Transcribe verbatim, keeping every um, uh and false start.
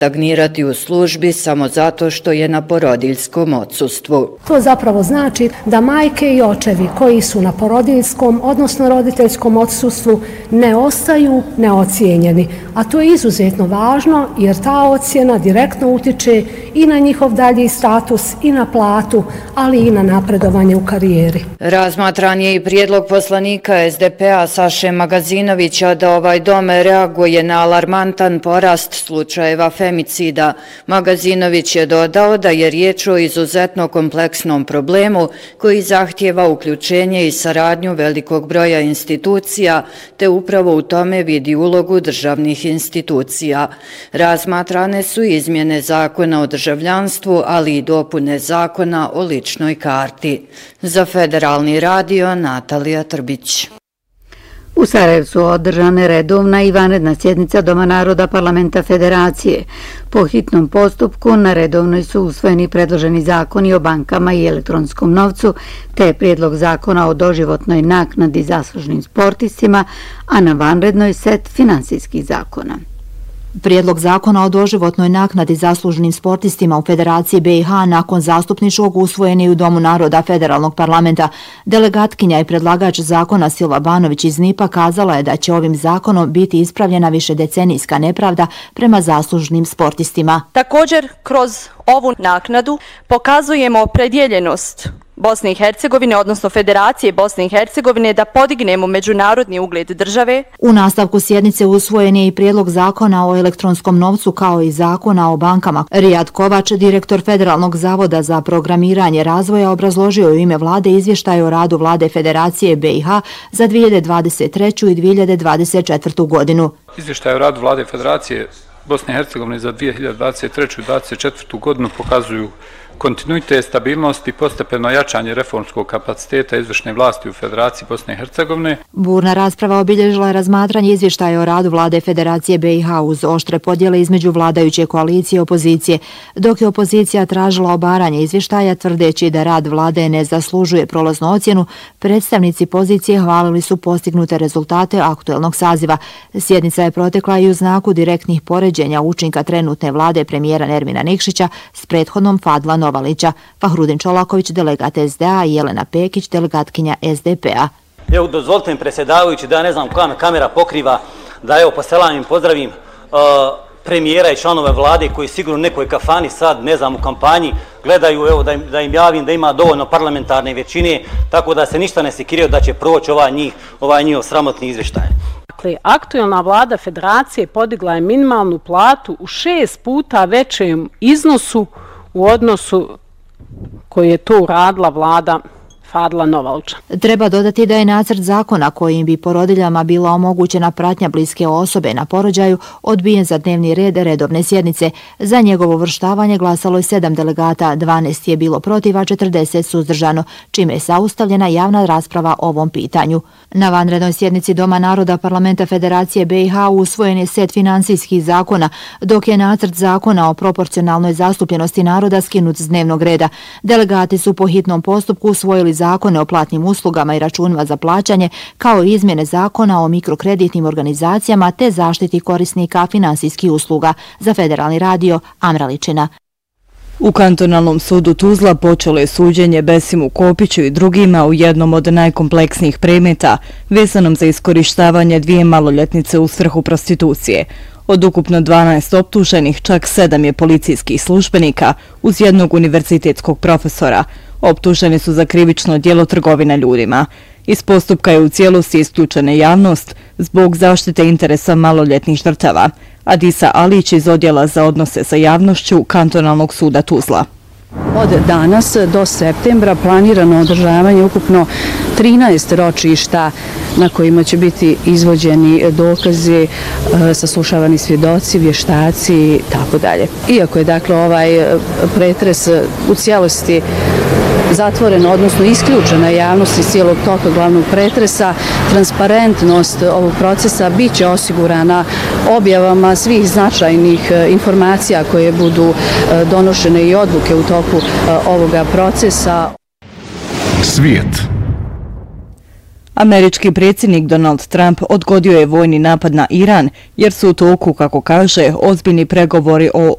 stagnirati u službi samo zato što je na porodiljskom odsustvu. To zapravo znači da majke i očevi koji su na porodiljskom, odnosno roditeljskom odsustvu, ne ostaju neocijenjeni. A to je izuzetno važno jer ta ocjena direktno utiče i na njihov dalji status i na platu, ali i na napredovanje u karijeri. Razmatran je i prijedlog poslanika S D P-a Saše Magazinovića da ovaj dom reaguje na alarmantan porast slučajeva femicida. Magazinović je dodao da je riječ o izuzetno kompleksnom problemu koji zahtijeva uključenje i saradnju velikog broja institucija, te upravo u tome vidi ulogu državnih institucija. Razmatrane su izmjene zakona o državljanstvu, ali i dopune zakona o ličnoj karti. Za Federalni radio Natalija Trbić. U Sarajevu su održane redovna i vanredna sjednica Doma naroda Parlamenta Federacije. Po hitnom postupku na redovnoj su usvojeni predloženi zakoni o bankama i elektronskom novcu, te prijedlog zakona o doživotnoj naknadi zaslužnim sportistima, a na vanrednoj set finansijskih zakona. Prijedlog zakona o doživotnoj naknadi zaslužnim sportistima u Federaciji B i H nakon zastupničkog usvojen je u Domu naroda Federalnog parlamenta. Delegatkinja i predlagač zakona Silva Banović iz N I P-a kazala je da će ovim zakonom biti ispravljena višedecenijska nepravda prema zaslužnim sportistima. Također, kroz ovu naknadu pokazujemo opredjeljenost Bosne i Hercegovine, odnosno Federacije Bosne i Hercegovine, da podignemo međunarodni ugled države. U nastavku sjednice usvojen je i prijedlog zakona o elektronskom novcu kao i zakona o bankama. Rijad Kovač, direktor Federalnog zavoda za programiranje razvoja, obrazložio u ime vlade izvještaj o radu vlade Federacije B i H za dvije hiljade dvadeset treću. i dvije hiljade dvadeset četvrtu. godinu. Izvještaj o radu vlade Federacije Bosne i Hercegovine za dvije hiljade dvadeset treću. i dvije hiljade dvadeset četvrtu. godinu pokazuju kontinuitet, stabilnost i postepeno jačanje reformskog kapaciteta izvršne vlasti u Federaciji Bosne i Hercegovine. Burna rasprava obilježila je razmatranje izvještaja o radu vlade Federacije B i H uz oštre podjele između vladajuće koalicije i opozicije, dok je opozicija tražila obaranje izvještaja tvrdeći da rad vlade ne zaslužuje prolaznu ocjenu. Predstavnici pozicije hvalili su postignute rezultate aktuelnog saziva. Sjednica je protekla i u znaku direktnih poređenja učinka trenutne vlade premijera Nermina Nikšića s prethodnom Fadla Novalića. Fahrudin Čolaković, delegat S D A i Jelena Pekić, delegatkinja S D P-a. Evo, dozvolite mi predsjedavajući da ne znam koja kamera pokriva, da evo poselam im pozdravim uh, premijera i članove vlade koji sigurno u nekoj kafani sad, ne znam, u kampanji gledaju, evo da im, da im javim da ima dovoljno parlamentarne većine, tako da se ništa ne sekiraju da će proći ovaj njih, ovaj njihov sramotni izvještaj. Dakle, aktuelna vlada Federacije podigla je minimalnu platu u šest puta većem iznosu u odnosu koji je to uradila vlada Fadla Novalića. Treba dodati da je nacrt zakona kojim bi porodiljama bila omogućena pratnja bliske osobe na porođaju odbijen za dnevni red redovne sjednice. Za njegovo uvrštavanje glasalo je sedam delegata, dvanaest je bilo protiv, a četrdeset suzdržano, čime je saustavljena javna rasprava o ovom pitanju. Na vanrednoj sjednici Doma naroda Parlamenta Federacije B i H usvojen je set finansijskih zakona, dok je nacrt zakona o proporcionalnoj zastupljenosti naroda skinut s dnevnog reda. Delegati su po hitnom postupku usvojili zakone o platnim uslugama i računima za plaćanje, kao i izmjene zakona o mikrokreditnim organizacijama te zaštiti korisnika finansijskih usluga. Za Federalni radio, Amra Ličina. U kantonalnom sudu Tuzla počelo je suđenje Besimu Kopiću i drugima u jednom od najkompleksnijih predmeta vezanom za iskorištavanje dvije maloljetnice u svrhu prostitucije. Od ukupno dvanaest optuženih, čak sedam je policijskih službenika uz jednog univerzitetskog profesora. Optuženi su za krivično djelo trgovina ljudima. Iz postupka je u cijelosti isključena javnost zbog zaštite interesa maloljetnih žrtava. Adisa Alić iz odjela za odnose sa javnošću kantonalnog suda Tuzla. Od danas do septembra planirano održavanje ukupno trinaest ročišta na kojima će biti izvođeni dokazi, saslušavani svjedoci, vještaci i tako dalje. Iako je dakle ovaj pretres u cijelosti zatvorena, odnosno isključena javnost iz cijelog toka glavnog pretresa, transparentnost ovog procesa bit će osigurana objavama svih značajnih informacija koje budu donošene i odluke u toku ovoga procesa. Svijet. Američki predsjednik Donald Trump odgodio je vojni napad na Iran jer su u toku, kako kaže, ozbiljni pregovori o